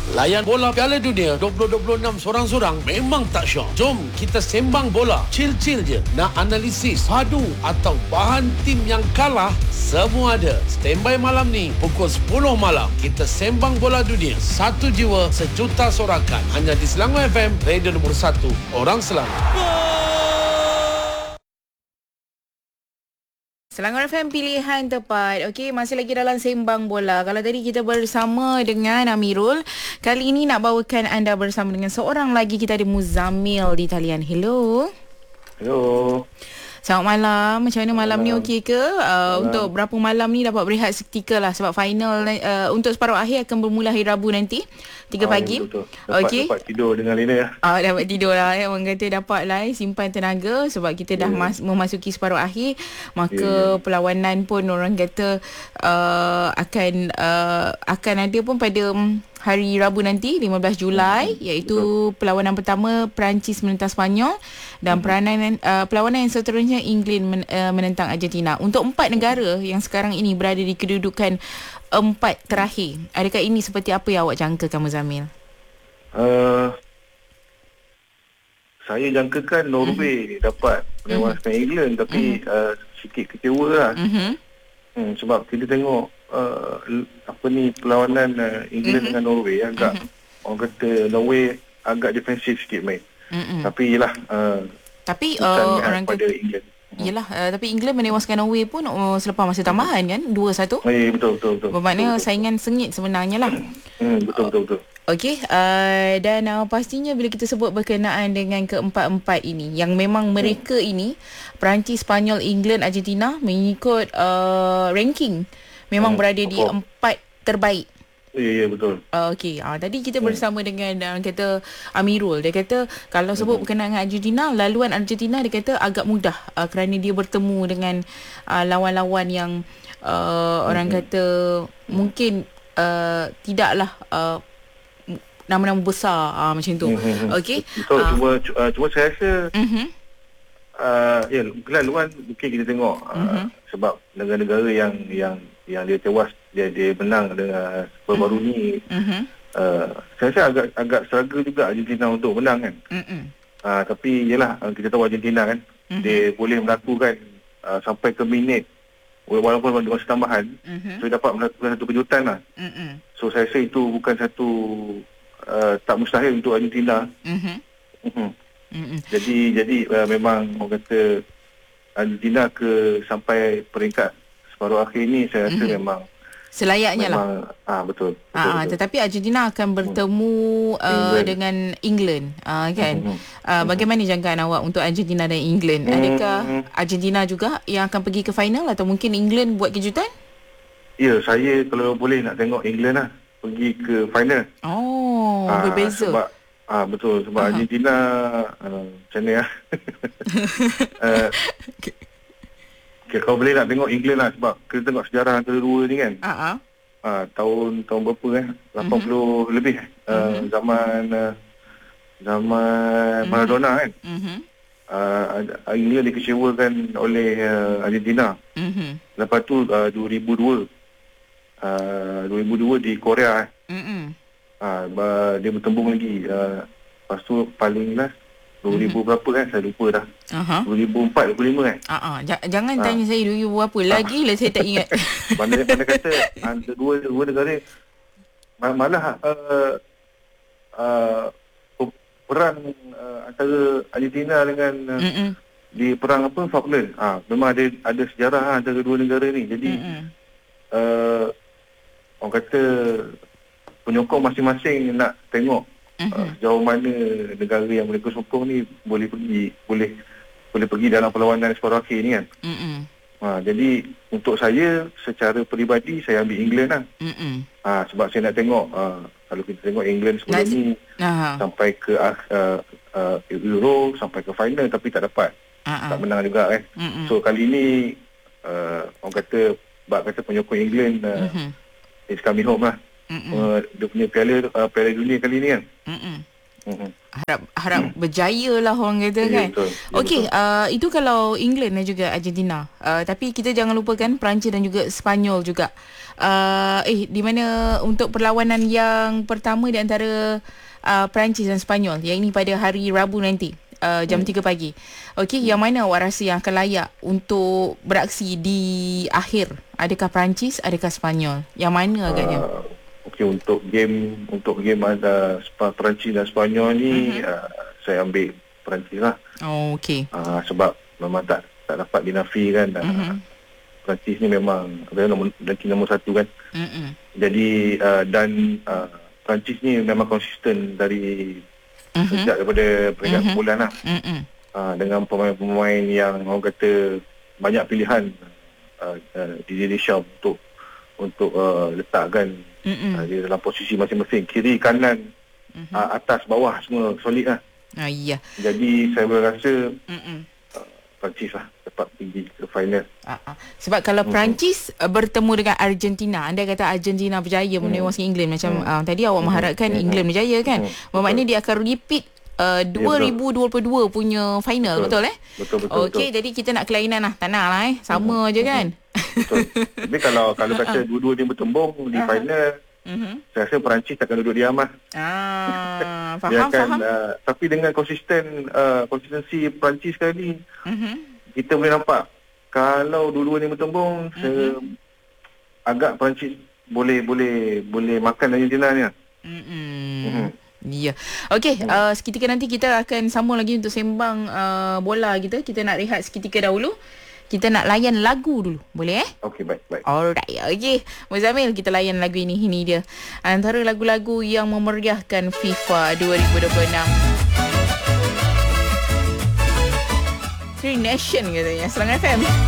Layan bola Piala Dunia 2026 sorang-sorang memang tak syok. Jom kita sembang bola. Chill-chill je. Nak analisis, padu atau bahan tim yang kalah, semua ada. Standby malam ni pukul 10 malam. Kita sembang bola dunia. Satu jiwa, sejuta sorakan. Hanya di Selangor FM, radio nombor 1 orang Selangor. Selangor FM pilihan tepat. Okey, masih lagi dalam sembang bola. Kalau tadi kita bersama dengan Amirul, kali ini nak bawakan anda bersama dengan seorang lagi. Kita ada Muzammil di talian. Hello. Hello. Selamat malam. Macam mana malam ni, okey ke? Untuk berapa malam ni dapat berehat seketika lah, sebab final untuk separuh akhir akan bermula hari Rabu nanti 3 pagi. Okey. Dapat tidur dengan Lina ya. Dapat tidur lah. Orang kata dapat lah simpan tenaga sebab kita dah memasuki separuh akhir. Maka perlawanan pun orang kata akan ada pun pada hari Rabu nanti 15 Julai, iaitu perlawanan pertama Perancis menentang Sepanyol dan perlawanan yang seterusnya England menentang Argentina. Untuk 4 negara yang sekarang ini berada di kedudukan 4 terakhir, adakah ini seperti apa yang awak jangkakan, Muzammil? Saya jangkakan Norway dapat menewaskan England, tapi sikit kecewa lah. Sebab kita tengok perlawanan England dengan Norway agak orang kata Norway agak defensif sikit main. Tapi yelah tapi orang pada England. Tapi England menewaskan Norway pun selepas masa tambahan kan, 2-1. Betul. Bermakna saingan sengit sebenarnya lah. Betul. Okey, dan pastinya bila kita sebut berkenaan dengan keempat-empat ini, yang memang mereka ini Perancis, Sepanyol, England, Argentina mengikut ranking memang berada di 4 terbaik. Ya, betul. Okey, tadi kita bersama dengan kata Amirul. Dia kata kalau sebut berkenaan dengan Argentina, laluan Argentina dia kata agak mudah kerana dia bertemu dengan lawan-lawan yang orang kata mungkin tidaklah nama-nama besar macam tu. Okey. Betul. Cuma saya rasa laluan mungkin kita tengok sebab negara-negara yang dia tewas, dia menang dengan baru ni. Saya rasa agak struggle juga Argentina untuk menang kan. Tapi yelah, kita tahu Argentina kan, dia boleh melakukan sampai ke minit walaupun dengan masa tambahan, so dapat melakukan satu kejutan lah. So saya rasa itu bukan satu tak mustahil untuk Argentina. Jadi memang orang kata Argentina sampai peringkat separuh akhir ni, saya rasa memang selayaknya lah. Betul. Tetapi Argentina akan bertemu dengan England kan. Bagaimana jangkaan awak untuk Argentina dan England? Adakah Argentina juga yang akan pergi ke final atau mungkin England buat kejutan? Ya, saya kalau boleh nak tengok England lah pergi ke final. Berbeza. Sebab betul, sebab Argentina macam mana ya. Kalau boleh nak tengok England lah, sebab kita tengok sejarah antara dua ni kan. Tahun berapa kan, 80 lebih zaman Maradona kan. England dikecewakan oleh Argentina. Lepas tu 2002 di Korea dia bertembung lagi. Lepas tu paling last 2000 berapa kan, saya lupa dah. 2004 2005 kan. Jangan tanya saya 2000 berapa lagi lah, saya tak ingat. Mana kata antara dua negara malah perang antara Argentina dengan di perang Falkland. Memang ada sejarah antara dua negara ni. Jadi orang kata penyokong masing-masing nak tengok sejauh mana negara yang mereka sokong ni boleh pergi dalam perlawanan separuh akhir ni kan. Jadi untuk saya secara peribadi saya ambil England lah. Sebab saya nak tengok kalau kita tengok England sebelum ni sampai ke Euro, sampai ke final tapi tak dapat, tak menang juga kan. So kali ni orang kata penyokong England is coming home lah. Dia punya piala dunia kali ni kan. harap berjaya lah orang kata kan. Betul. Okey, itu kalau England dan juga Argentina. Tapi kita jangan lupakan Perancis dan juga Sepanyol juga. Di mana untuk perlawanan yang pertama di antara Perancis dan Sepanyol, yang ini pada hari Rabu nanti, jam 3 pagi. Okey, yang mana awak rasa yang akan layak untuk beraksi di akhir? Adakah Perancis, adakah Sepanyol? Yang mana agaknya? Okey, untuk game ada Perancis dan Sepanyol ni, saya ambil Perancis lah. Oh, okey. Sebab memang tak dapat dinafikan. Perancis ni memang nombor satu kan. Jadi dan Perancis ni memang konsisten dari sejak daripada peringkat bulan lah. Dengan pemain-pemain yang orang kata banyak pilihan di Indonesia untuk letakkan di dalam posisi masing-masing, kiri, kanan, atas, bawah, semua solid lah. Ya. Jadi saya rasa Perancis lah dapat tinggi ke final. Sebab kalau Perancis bertemu dengan Argentina, anda kata Argentina berjaya menewaskan England macam tadi awak mengharapkan England berjaya kan. Bermakna dia akan repeat 2022 punya final, betul Betul. Okey, jadi kita nak kelainan lah, tak nak lah sama je kan. Betul. Tapi kalau kata dua-dua ni bertembung di final, saya rasa Perancis takkan duduk diam lah. Faham. Tapi dengan konsistensi Perancis kali ni, kita boleh nampak kalau dua-dua ni bertembung, agak Perancis boleh makan Argentina ni. Ya. Okey, seketika nanti kita akan sambung lagi untuk sembang bola kita. Kita nak rehat seketika dahulu. Kita nak layan lagu dulu. Boleh Okey, baik. Alright. Okey, Muzammil, kita layan lagu ini. Ini dia antara lagu-lagu yang memeriahkan FIFA 2026. Three Nation katanya. Serang FM.